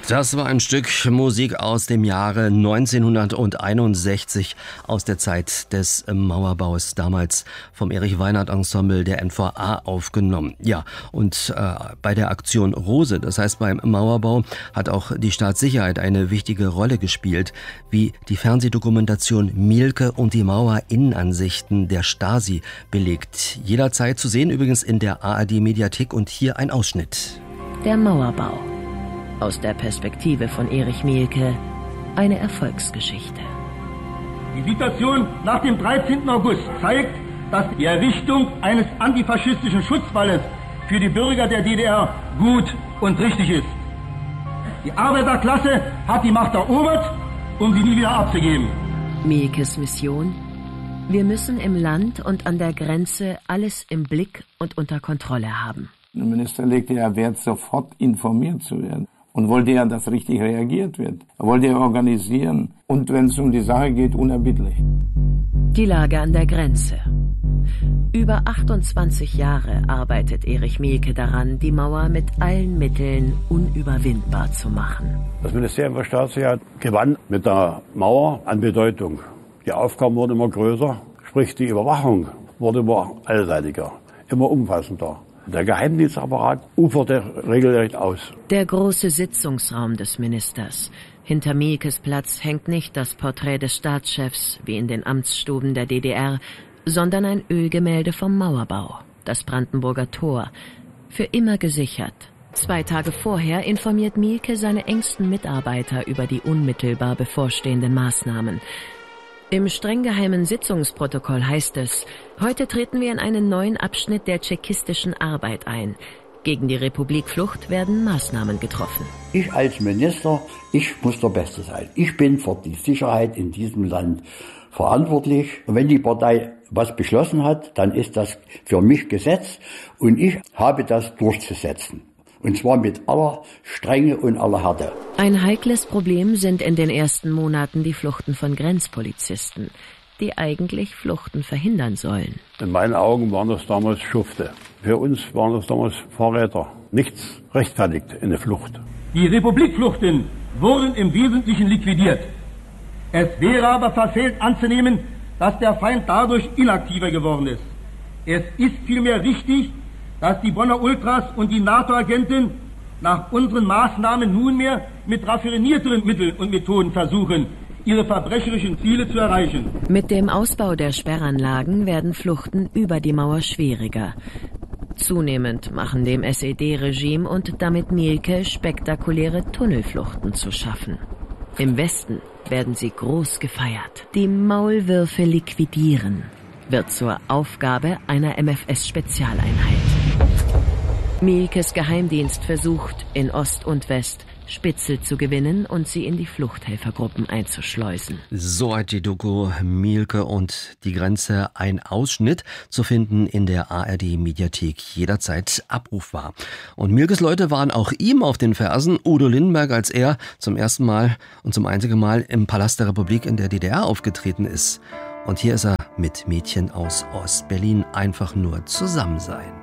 Das war ein Stück Musik aus dem Jahre 1961, aus der Zeit des Mauerbaus, damals vom Erich Weinert Ensemble der NVA aufgenommen. Ja, und bei der Aktion Rose, das heißt beim Mauerbau, hat auch die Staatssicherheit eine wichtige Rolle gespielt, wie die Fernsehdokumentation Mielke und die Mauer-Innenansichten der Stasi belegt. Jederzeit zu sehen, übrigens in der ARD-Mediathek, und hier ein Ausschnitt. Der Mauerbau. Aus der Perspektive von Erich Mielke eine Erfolgsgeschichte. Die Situation nach dem 13. August zeigt, dass die Errichtung eines antifaschistischen Schutzwalles für die Bürger der DDR gut und richtig ist. Die Arbeiterklasse hat die Macht erobert, um sie nie wieder abzugeben. Mielkes Mission? Wir müssen im Land und an der Grenze alles im Blick und unter Kontrolle haben. Der Minister legte ja Wert, sofort informiert zu werden. Und wollte ja, dass richtig reagiert wird. Er wollte ja organisieren. Und wenn es um die Sache geht, unerbittlich. Die Lage an der Grenze. Über 28 Jahre arbeitet Erich Mielke daran, die Mauer mit allen Mitteln unüberwindbar zu machen. Das Ministerium für Staatssicherheit gewann mit der Mauer an Bedeutung. Die Aufgaben wurden immer größer, sprich die Überwachung wurde immer allseitiger, immer umfassender. Der Geheimdienstapparat uferte regelrecht aus. Der große Sitzungsraum des Ministers. Hinter Mielkes Platz hängt nicht das Porträt des Staatschefs, wie in den Amtsstuben der DDR, sondern ein Ölgemälde vom Mauerbau, das Brandenburger Tor, für immer gesichert. 2 Tage vorher informiert Mielke seine engsten Mitarbeiter über die unmittelbar bevorstehenden Maßnahmen. Im streng geheimen Sitzungsprotokoll heißt es: Heute treten wir in einen neuen Abschnitt der tschechistischen Arbeit ein. Gegen die Republikflucht werden Maßnahmen getroffen. Ich als Minister, ich muss der Beste sein. Ich bin für die Sicherheit in diesem Land verantwortlich. Und wenn die Partei was beschlossen hat, dann ist das für mich Gesetz und ich habe das durchzusetzen. Und zwar mit aller Strenge und aller Härte. Ein heikles Problem sind in den ersten Monaten die Fluchten von Grenzpolizisten, die eigentlich Fluchten verhindern sollen. In meinen Augen waren das damals Schufte. Für uns waren das damals Vorräter. Nichts rechtfertigt eine Flucht. Die Republikfluchten wurden im Wesentlichen liquidiert. Es wäre aber verfehlt anzunehmen, dass der Feind dadurch inaktiver geworden ist. Es ist vielmehr richtig, dass die Bonner Ultras und die NATO-Agenten nach unseren Maßnahmen nunmehr mit raffinierteren Mitteln und Methoden versuchen, ihre verbrecherischen Ziele zu erreichen. Mit dem Ausbau der Sperranlagen werden Fluchten über die Mauer schwieriger. Zunehmend machen dem SED-Regime und damit Mielke spektakuläre Tunnelfluchten zu schaffen. Im Westen werden sie groß gefeiert. Die Maulwürfe liquidieren wird zur Aufgabe einer MfS-Spezialeinheit. Mielkes Geheimdienst versucht, in Ost und West Spitzel zu gewinnen und sie in die Fluchthelfergruppen einzuschleusen. Soweit die Doku Mielke und die Grenze, ein Ausschnitt zu finden in der ARD-Mediathek, jederzeit abrufbar. Und Mielkes Leute waren auch ihm auf den Fersen. Udo Lindenberg, als er zum ersten Mal und zum einzigen Mal im Palast der Republik in der DDR aufgetreten ist. Und hier ist er mit Mädchen aus Ostberlin, einfach nur zusammen sein.